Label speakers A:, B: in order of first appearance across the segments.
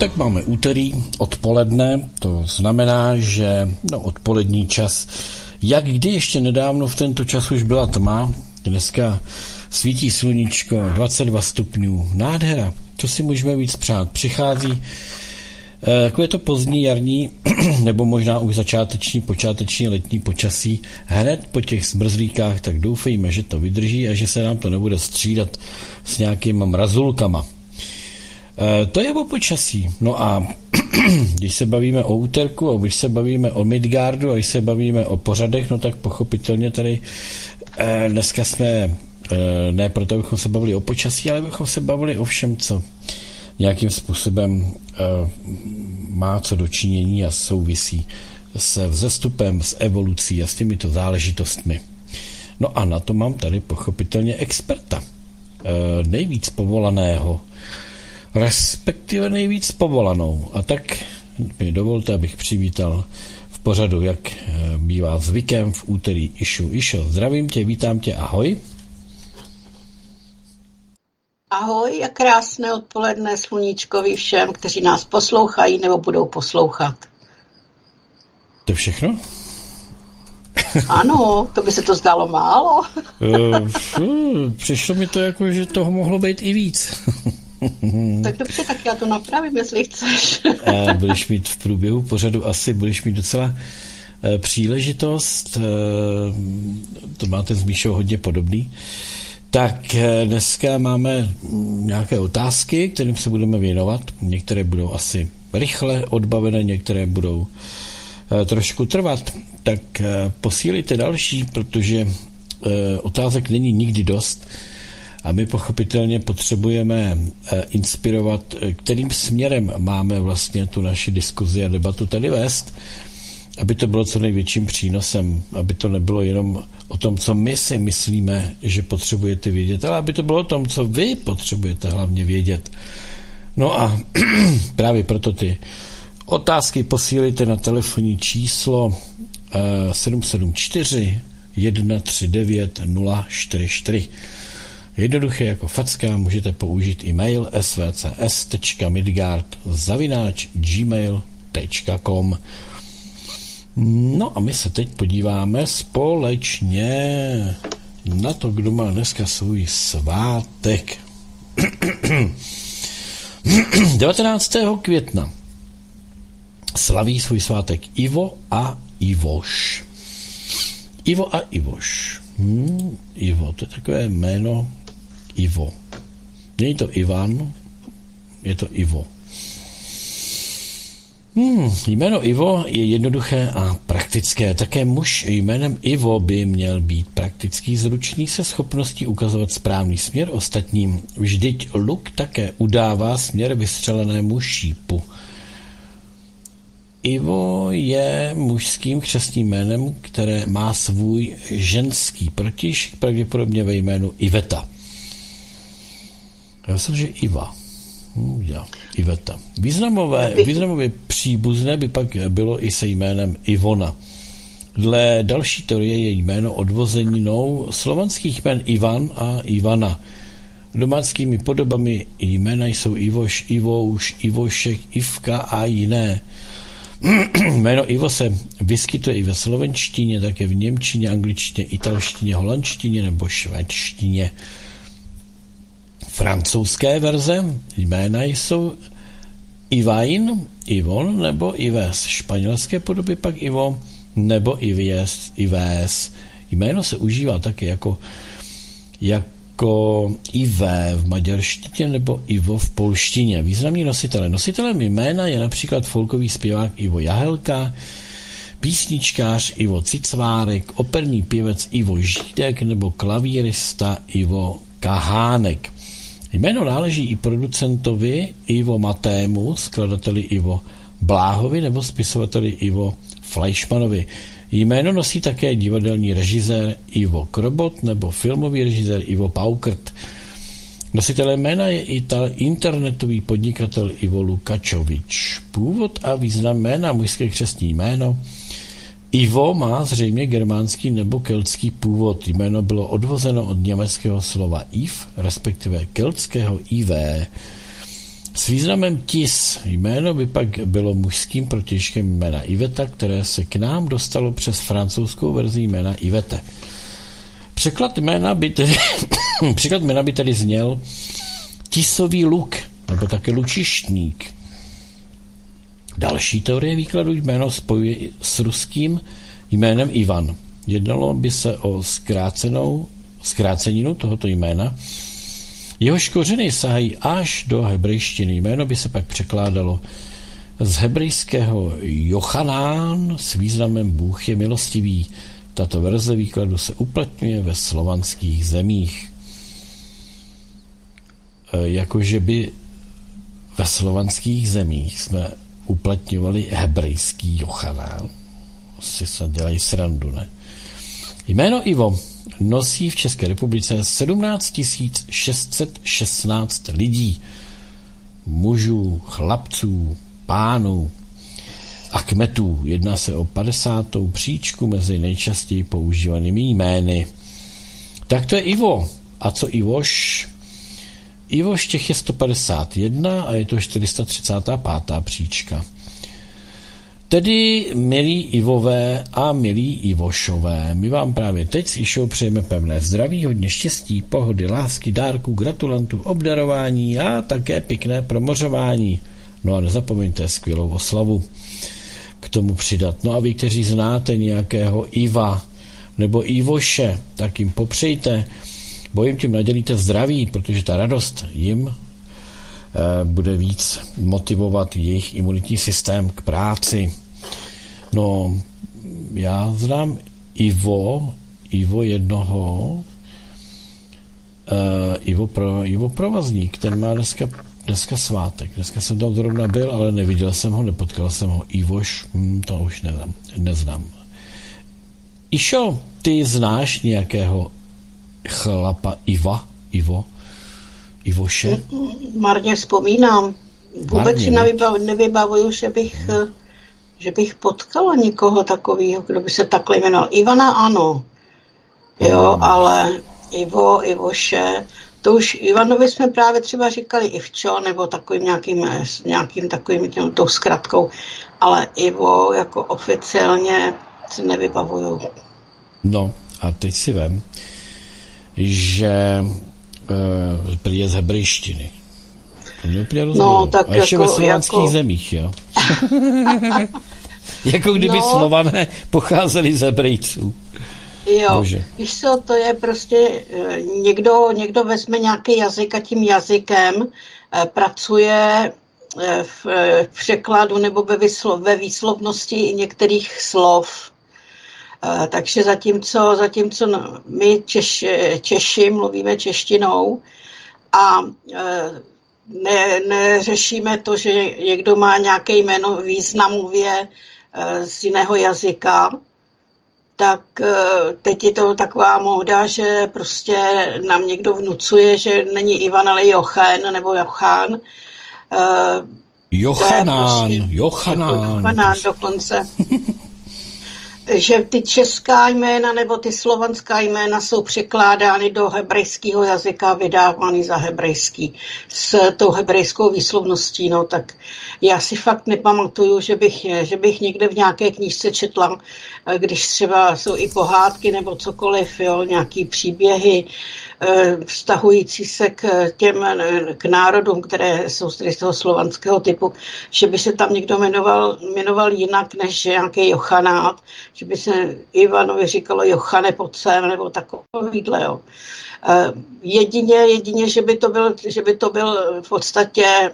A: Tak máme úterý odpoledne, to znamená, že odpolední čas, jak kdy ještě nedávno v tento čas už byla tma, dneska svítí sluníčko, 22 stupňů, nádhera, to si můžeme víc přát. Přichází takové to pozdní jarní, nebo možná už počáteční letní počasí, hned po těch zmrzlíkách, tak doufejme, že to vydrží a že se nám to nebude střídat s nějakýma mrazulkama. To je o počasí. No a když se bavíme o úterku, a když se bavíme o Midgardu, a když se bavíme o pořadech, no tak pochopitelně tady dneska jsme ne proto, abychom se bavili o počasí, ale abychom se bavili o všem, co nějakým způsobem má co dočinění a souvisí se vzestupem, s evolucí a s těmito záležitostmi. No a na to mám tady pochopitelně experta. Nejvíc povolaného, respektive nejvíc povolanou. A tak mi dovolte, abych přivítal v pořadu, jak bývá zvykem v úterý Išo, zdravím tě, vítám tě, ahoj.
B: Ahoj a krásné odpoledne sluníčkovi všem, kteří nás poslouchají nebo budou poslouchat.
A: To všechno?
B: Ano, to by se to zdálo málo.
A: Přišlo mi to jako, že toho mohlo být i víc.
B: Tak dobře, tak já to napravím, jestli chceš.
A: Budeš mít v průběhu pořadu budeš mít docela příležitost, to máte s Míšou hodně podobný. Tak dneska máme nějaké otázky, kterým se budeme věnovat. Některé budou asi rychle odbavené, některé budou trošku trvat. Tak posílejte další, protože otázek není nikdy dost a my pochopitelně potřebujeme inspirovat, kterým směrem máme vlastně tu naši diskuzi a debatu tady vést, aby to bylo co největším přínosem, aby to nebylo jenom o tom, co my si myslíme, že potřebujete vědět, ale aby to bylo o tom, co vy potřebujete hlavně vědět. No a právě proto ty otázky posílejte na telefonní číslo 774 139 044. Jednoduché jako facka, můžete použít e-mail svcs.midgard@gmail.com. No a my se teď podíváme společně na to, kdo má dneska svůj svátek. 19. května slaví svůj svátek Ivo a Ivoš. Ivo a Ivoš. Ivo, to je takové jméno Ivo. Není to Ivan, je to Ivo. Jméno Ivo je jednoduché a praktické. Také muž jménem Ivo by měl být praktický, zručný, se schopností ukazovat správný směr ostatním. Vždyť luk také udává směr vystřelenému šípu. Ivo je mužským křestním jménem, které má svůj ženský protiž, pravděpodobně ve jménu Iveta. Já myslím, že Iva. Iveta. Významově příbuzné by pak bylo i se jménem Ivona. Dle další teorie je jméno odvozeninou slovanských jmén Ivan a Ivana. Domáckými podobami jména jsou Ivoš, Ivouš, Ivošek, Ivka a jiné. Jméno Ivo se vyskytuje i ve slovenštině, také v němčině, angličtině, italštině, holandštině nebo švédštině. Francouzské verze jména jsou Ivain, Ivon nebo Ives. Španělské podoby pak Ivo nebo Ives. Jméno se užívá také jako Ive v maďarštině nebo Ivo v polštině. Významní nositele. Nositelem jména je například folkový zpěvák Ivo Jahelka, písničkář Ivo Cicvárek, operní pěvec Ivo Žídek nebo klavírista Ivo Kahánek. Jméno náleží i producentovi Ivo Matému, skladateli Ivo Bláhovi nebo spisovateli Ivo Fleischmanovi. Jméno nosí také divadelní režisér Ivo Krobot nebo filmový režisér Ivo Paukert. Nositelem jména je i internetový podnikatel Ivo Lukačovič. Původ a význam jména, mužské křestní jméno. Ivo má zřejmě germánský nebo keltský původ. Jméno bylo odvozeno od německého slova Iv, respektive keltského IV. S významem tis jméno by pak bylo mužským protějškem jména Iveta, které se k nám dostalo přes francouzskou verzi jména Ivete. Překlad jména by tedy zněl tisový luk, nebo také lučištník. Další teorie výkladu jméno spojuje s ruským jménem Ivan. Jednalo by se o zkráceninu tohoto jména. Jehož kořeny sahají až do hebrejštiny. Jméno by se pak překládalo z hebrejského Jochanán s významem Bůh je milostivý. Tato verze výkladu se uplatňuje ve slovanských zemích. Jakože by ve slovanských zemích jsme uplatňovali hebrejský Jochanán. Si se dělají srandu, ne? Jméno Ivo nosí v České republice 17 616 lidí, mužů, chlapců, pánů a kmetů. Jedná se o 50. příčku mezi nejčastěji používanými jmény. Tak to je Ivo. A co Ivoš? Ivoš těch je 151 a je to 435. příčka. Tedy, milí Ivové a milí Ivošové, my vám právě teď s Išou přejeme pevné zdraví, hodně štěstí, pohody, lásky, dárků, gratulantů, obdarování a také pěkné promořování. No a nezapomeňte skvělou oslavu k tomu přidat. No a vy, kteří znáte nějakého Iva nebo Ivoše, tak jim popřejte, bo jim tím nadělíte zdraví, protože ta radost jim bude víc motivovat jejich imunitní systém k práci. No, já znám Ivo jednoho, Ivo Provazník, ten má dneska svátek. Dneska jsem tam zrovna byl, ale neviděl jsem ho, nepotkal jsem ho. Ivoš, to už neznám. Išo, ty znáš nějakého chlapa Ivoše?
B: Marně vzpomínám. Vůbec si nevybavuju, že bych potkala někoho takového, kdo by se takhle jmenoval. Ivana ano, jo, ale Ivoše, to už Ivanovi jsme právě třeba říkali Ivčo, nebo takovým nějakým takovým tou zkratkou, ale Ivo jako oficiálně si nevybavuju.
A: No a teď si vem, že je z hebrejštiny.
B: No, tak
A: a ještě ve slovanských zemích, jo. Jako kdyby Slované pocházeli z Hebrejců.
B: Jo, Bože. Víš co, to je prostě, někdo vezme nějaký jazyk a tím jazykem pracuje v překladu nebo ve výslovnosti některých slov. Takže zatímco my Češi mluvíme češtinou a neřešíme to, že někdo má nějaké jméno významově z jiného jazyka, tak teď je to taková móda, že prostě nám někdo vnucuje, že není Ivan, ale Jochen nebo Jochán. Jochanán dokonce. Že ty česká jména nebo ty slovanská jména jsou překládány do hebrejského jazyka, vydávány za hebrejský s tou hebrejskou výslovností. No, tak já si fakt nepamatuju, že bych někde v nějaké knížce četla, když třeba jsou i pohádky nebo cokoliv, jo, nějaký příběhy vztahující se k národům, které jsou z toho slovanského typu, že by se tam někdo jmenoval jinak než nějaký Jochanát, že by se Ivanovi říkalo Jochane pod sem, nebo takovýhle. Jo. Jedině, že by to byl v podstatě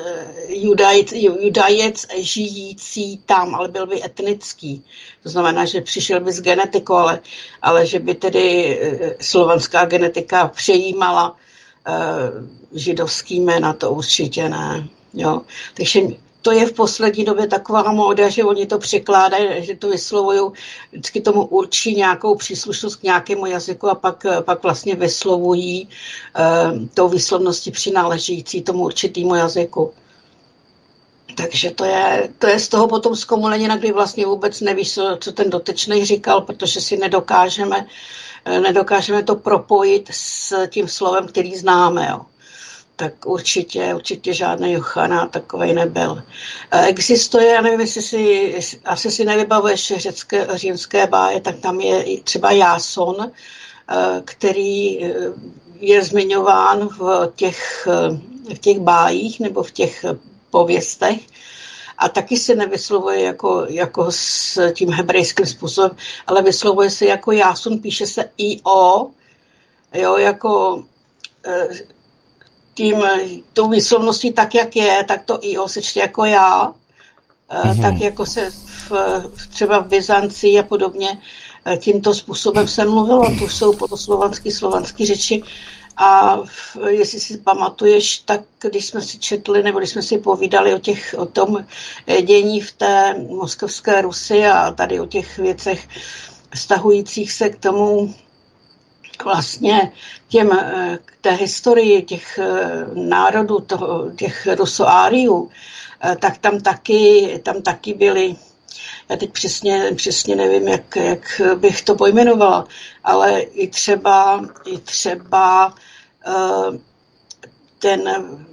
B: Judajec žijící tam, ale byl by etnický. To znamená, že přišel by z genetikou, ale že by tedy slovanská genetika přejímala židovský jména, to určitě ne. Jo. Takže to je v poslední době taková móda, že oni to překládají, že to vyslovují, vždycky tomu určí nějakou příslušnost k nějakému jazyku a pak vlastně vyslovují tou výslovností přináležící tomu určitému jazyku. Takže to je z toho potom zkomulenina, kdy vlastně vůbec nevíš, co ten dotyčný říkal, protože si nedokážeme to propojit s tím slovem, který známe. Jo. tak určitě žádný Jochana takovej nebyl. Existuje, já nevím, asi si nevybavuješ římské báje, tak tam je třeba Jáson, který je zmiňován v těch bájích nebo v těch pověstech a taky se nevyslovuje jako s tím hebrejským způsobem, ale vyslovuje se jako Jáson, píše se I-O, jo, jako tou výslovností tak, jak je, tak to I-O se čte jako já, tak jako se třeba v Byzancii a podobně tímto způsobem se mluvilo, to jsou slovanské řeči. A jestli si pamatuješ, tak když jsme si četli, nebo když jsme si povídali o tom dění v té moskovské Rusi a tady o těch věcech vztahujících se k tomu vlastně k té historii těch národů, těch Rusoáriů, tak tam taky byly. Já teď přesně nevím, jak bych to pojmenovala, ale i třeba ten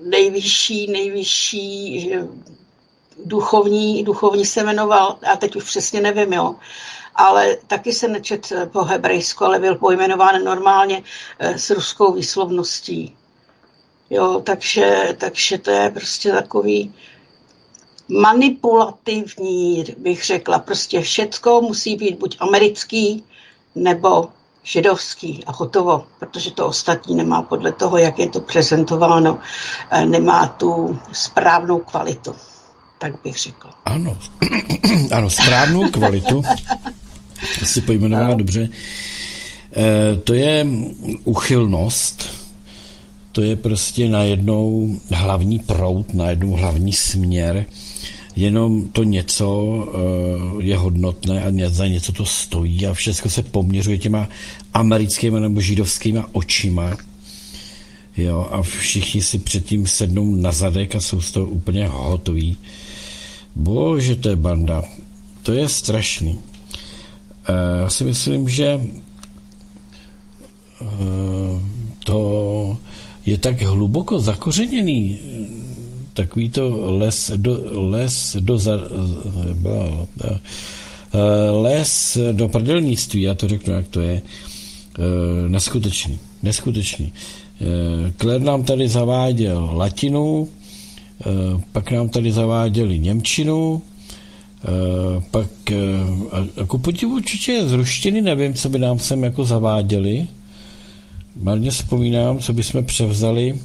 B: nejvyšší duchovní se jmenoval, a teď už přesně nevím, jo, ale taky se nečet po hebrejsku, ale byl pojmenován normálně s ruskou výslovností. Jo, takže to je prostě takový manipulativní, bych řekla. Prostě všecko musí být buď americký, nebo židovský a hotovo, protože to ostatní nemá podle toho, jak je to prezentováno, nemá tu správnou kvalitu, tak bych řekla.
A: Ano, správnou kvalitu, si pojmenovala dobře. To je uchylnost, to je prostě najednou hlavní proud, najednou hlavní směr, jenom to něco je hodnotné a za něco to stojí a všechno se poměřuje těma americkýma nebo židovskýma očima. Jo, a všichni si předtím sednou na zadek a jsou z toho úplně hotoví. Bože, to je banda. To je strašný. Já si myslím, že to je tak hluboko zakořeněný, takový to les do prdelnictví, já to řeknu, jak to je, neskutečný. Kler nám tady zaváděl latinu, pak nám tady zaváděli němčinu, pak jako podivu určitě z ruštiny, nevím, co by nám sem jako zaváděli. Marně vzpomínám, co bychom převzali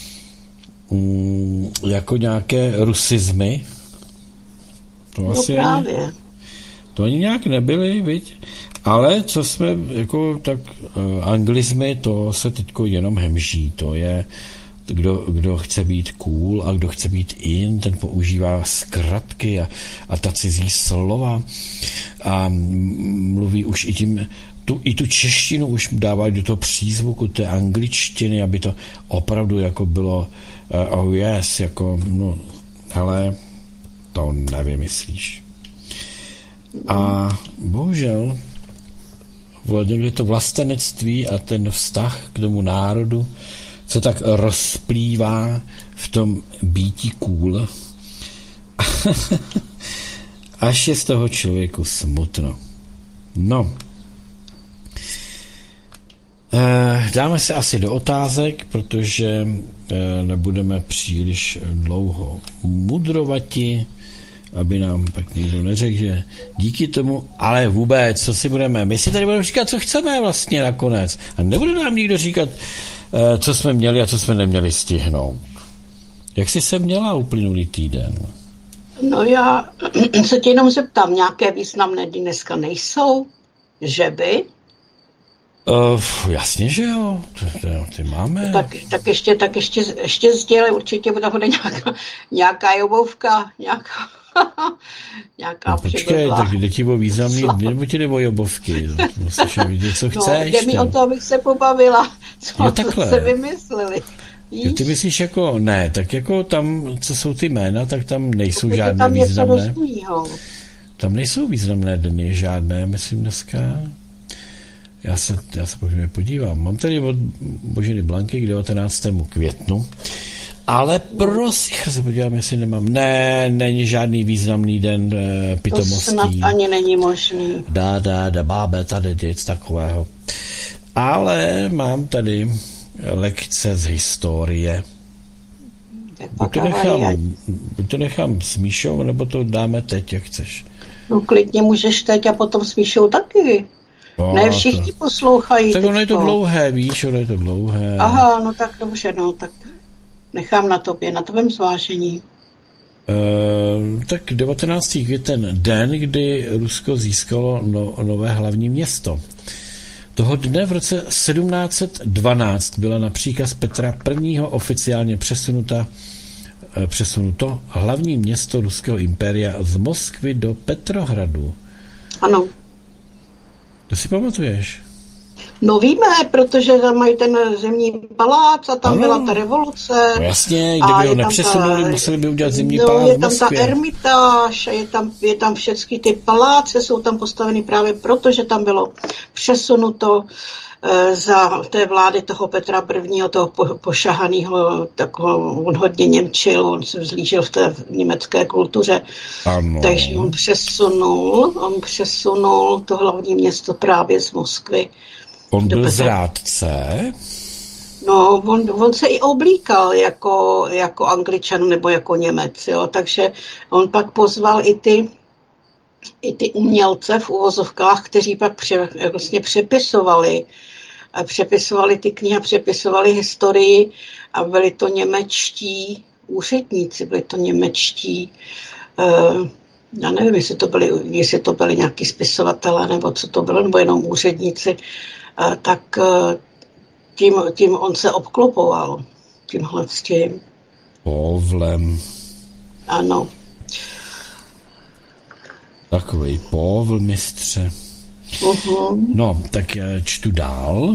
A: jako nějaké rusizmy. To asi
B: právě.
A: To ani nějak nebyly, viď? Ale co jsme jako tak anglizmy, to se teďko jenom hemží. To je kdo chce být cool a kdo chce být in, ten používá zkratky a ta cizí slova a mluví už i tím, tu češtinu už dávají do toho přízvuku té angličtiny, aby to opravdu jako bylo oh yes, jako no, hele, to nevymyslíš. A bohužel někdy to vlastenectví a ten vztah k tomu národu se tak rozplývá v tom býtí cool, až je z toho člověku smutno. No. Dáme se asi do otázek, protože nebudeme příliš dlouho mudrovati, aby nám pak někdo neřekl, že díky tomu, ale vůbec, co si budeme, my si tady budeme říkat, co chceme vlastně nakonec. A nebude nám nikdo říkat, co jsme měli a co jsme neměli stihnout. Jak jsi se měla uplynulý týden?
B: No já se tě jenom zeptám, nějaké významné dny dneska nejsou? Že by?
A: Jasně, že jo, ty máme.
B: Tak ještě sdělej, určitě bude nějaká jobovka, nějaká
A: počkej, tak jde ti o významný dny, nebo ti jde o jobovky? Musíš vidět, co chceš.
B: Jde mi o to, abych se pobavila, co se vymysleli.
A: Jo, ty myslíš jako, ne, tak jako tam, co jsou ty jména, tak tam nejsou
B: protože
A: žádné
B: tam
A: významné. Tam nejsou významné dny žádné, myslím dneska. Já se podívám. Mám tady od Boženy Blanky k 19. květnu, ale prosím, já se podívám, jestli nemám. Ne, není žádný významný den
B: To
A: pitomostí.
B: snad ani není možný.
A: Bábe, tady nic takového. Ale mám tady lekce z historie. Buď to nechám s Míšou, nebo to dáme teď, jak chceš.
B: No klidně můžeš teď a potom s Míšou taky.
A: No,
B: Ne všichni poslouchají.
A: Tak ono je to
B: teďko.
A: dlouhé, víš, ono je to dlouhé.
B: Aha, no tak dobře, no tak nechám na tvém zvážení.
A: Tak 19. květen, den, kdy Rusko získalo nové hlavní město. Toho dne v roce 1712 byla na příkaz Petra I. oficiálně přesunuto hlavní město Ruského impéria z Moskvy do Petrohradu.
B: Ano.
A: To si pamatuješ?
B: No víme, protože tam mají ten zimní palác a tam byla ta revoluce.
A: No jasně,
B: a
A: kdyby ho
B: je tam
A: nepřesunuli, museli by udělat zimní
B: no,
A: palác
B: je
A: v
B: tam ta
A: Moskvě.
B: Ermitáž, je tam všechny ty paláce, jsou tam postaveny právě proto, že tam bylo přesunuto za té vlády toho Petra I., toho pošahaného, takového, on hodně němčil, on se vzlížil v té německé kultuře.
A: Ano.
B: Takže on přesunul to hlavní město právě z Moskvy.
A: On byl zrádce.
B: No, on se i oblíkal jako Angličan nebo jako Němec, jo, takže on pak pozval i ty umělce v uvozovkách, kteří pak vlastně přepisovali ty knihy, přepisovali historii a byli to němečtí úředníci, byli to němečtí, já nevím, jestli to byli nějaký spisovatelé, nebo co to bylo, nebo jenom úředníci, tak tím on se obklopoval, tímhle s tím.
A: Povlem.
B: Ano.
A: Takovej povl, mistře. No, tak čtu dál.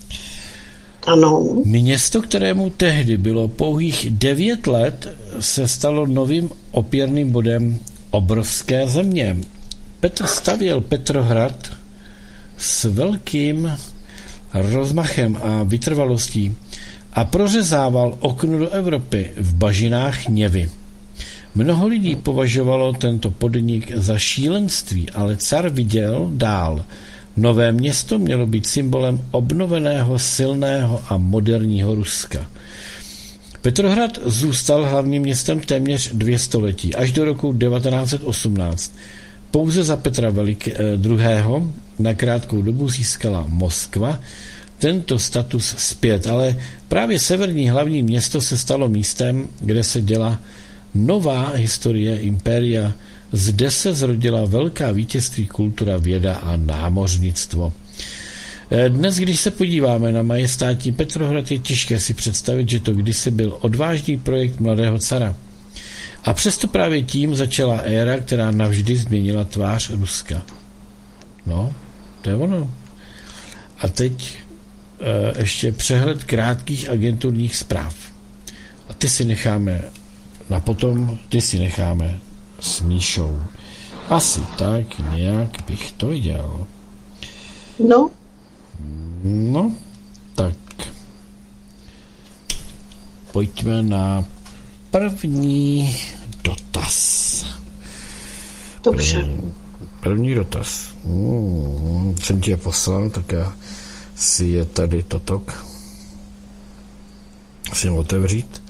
B: Ano.
A: Město, kterému tehdy bylo pouhých 9 let, se stalo novým opěrným bodem obrovské země. Petr stavěl Petrohrad s velkým rozmachem a vytrvalostí a prořezával okno do Evropy v bažinách Něvy. Mnoho lidí považovalo tento podnik za šílenství, ale car viděl dál. Nové město mělo být symbolem obnoveného, silného a moderního Ruska. Petrohrad zůstal hlavním městem téměř 2 století, až do roku 1918. Pouze za Petra II. Na krátkou dobu získala Moskva tento status zpět, ale právě severní hlavní město se stalo místem, kde se děla nová historie impéria. Zde se zrodila velká vítězství, kultura, věda a námořnictvo. Dnes, když se podíváme na majestátní Petrohrad, je těžké si představit, že to kdysi byl odvážný projekt mladého cara. A přesto právě tím začala éra, která navždy změnila tvář Ruska. No, to je ono. A teď ještě přehled krátkých agenturních zpráv. A ty si necháme s Míšou. Asi tak nějak bych to dělal. No, tak pojďme na první dotaz.
B: Dobře.
A: První dotaz. Jsem ti je poslal, tak já si je tady totok. Musím otevřít.